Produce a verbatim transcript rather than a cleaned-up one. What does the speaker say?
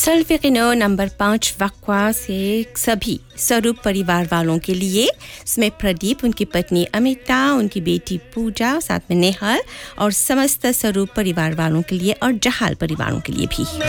सल्फिकिनो number पाँच वक्वा से सभी स्वरूप परिवार वालों के लिए, इसमें प्रदीप, उनकी पत्नी अमिता, उनकी बेटी पूजा, साथ में नेहल और समस्त स्वरूप परिवार वालों के लिए और जहाल परिवारों के लिए भी।